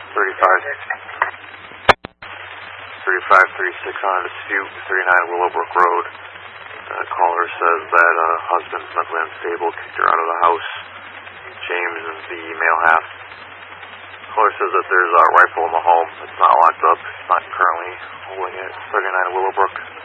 3536 on a dispute, 39 Willowbrook Road. Caller says that husband's mentally unstable, kicked her out of the house. James is the male half. Caller says that there's a rifle in the home. It's not locked up. He's not currently holding it. 39 Willowbrook.